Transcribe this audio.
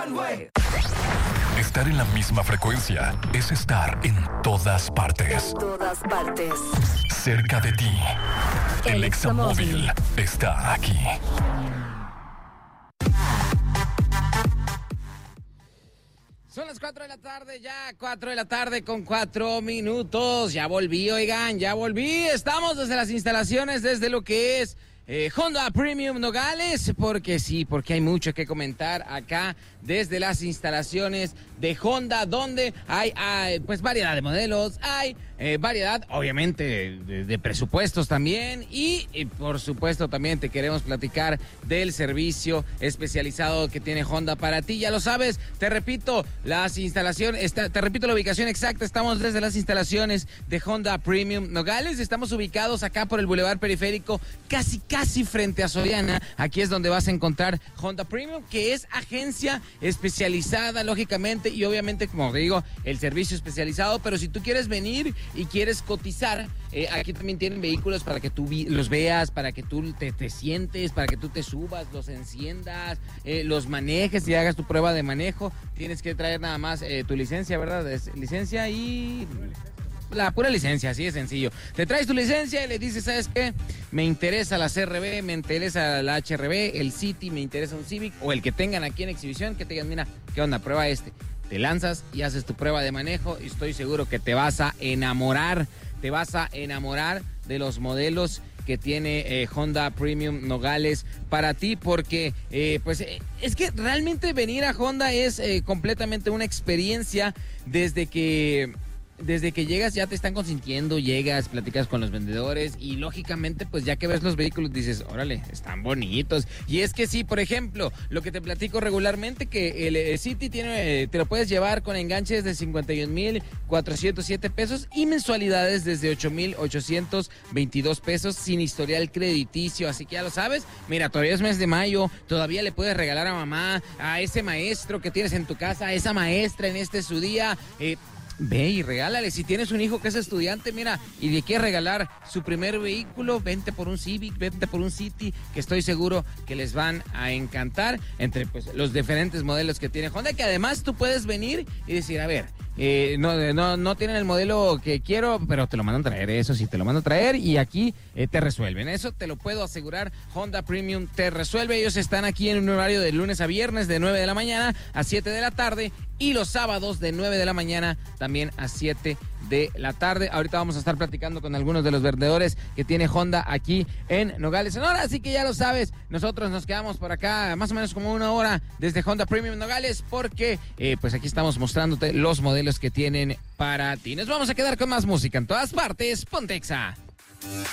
Estar en la misma frecuencia es estar en todas partes. Cerca de ti. El Examóvil está aquí. Son las 4 de la tarde, ya 4 de la tarde con 4 minutos. Ya volví, oigan, ya volví. Estamos desde las instalaciones, desde lo que es Honda Premium Nogales, porque hay mucho que comentar acá desde las instalaciones de Honda, donde hay pues variedad de modelos, hay variedad obviamente de presupuestos también y por supuesto también te queremos platicar del servicio especializado que tiene Honda para ti. Ya lo sabes, te repito la ubicación exacta. Estamos desde las instalaciones de Honda Premium Nogales, estamos ubicados acá por el Boulevard Periférico, casi frente a Soriana. Aquí es donde vas a encontrar Honda Premium, que es agencia especializada, lógicamente, y obviamente, como te digo, el servicio especializado. Pero si tú quieres venir y quieres cotizar, aquí también tienen vehículos para que tú los veas, para que tú te sientes, para que tú te subas, los enciendas, los manejes y hagas tu prueba de manejo. Tienes que traer nada más tu licencia, ¿verdad? Licencia y la pura licencia, así de sencillo. Te traes tu licencia y le dices, ¿sabes qué? Me interesa la CRB, me interesa la HRB, el City, me interesa un Civic, o el que tengan aquí en exhibición, que te digan, mira, ¿qué onda? Prueba este. Te lanzas y haces tu prueba de manejo y estoy seguro que te vas a enamorar de los modelos que tiene Honda Premium Nogales para ti, porque pues es que realmente venir a Honda es completamente una experiencia. Desde que llegas ya te están consintiendo, llegas, platicas con los vendedores y lógicamente pues ya que ves los vehículos dices, órale, están bonitos. Y es que sí, por ejemplo, lo que te platico regularmente, que el City te lo puedes llevar con enganches de 51,407 pesos y mensualidades desde 8,822 pesos sin historial crediticio. Así que ya lo sabes, mira, todavía es mes de mayo, todavía le puedes regalar a mamá, a ese maestro que tienes en tu casa, a esa maestra en este su día. Ve y regálale. Si tienes un hijo que es estudiante, mira, y le quieres regalar su primer vehículo, vente por un Civic, vente por un City, que estoy seguro que les van a encantar entre pues los diferentes modelos que tiene Honda, que además tú puedes venir y decir, a ver, no tienen el modelo que quiero, pero te lo mandan traer, eso sí, te lo mandan traer y aquí te resuelven. Eso te lo puedo asegurar, Honda Premium te resuelve. Ellos están aquí en un horario de lunes a viernes de 9 de la mañana a 7 de la tarde y los sábados de 9 de la mañana también a 7 de la tarde. Ahorita vamos a estar platicando con algunos de los vendedores que tiene Honda aquí en Nogales, Sonora, así que ya lo sabes, nosotros nos quedamos por acá más o menos como una hora desde Honda Premium Nogales porque pues aquí estamos mostrándote los modelos que tienen para ti. Nos vamos a quedar con más música en todas partes. Ponte Exa.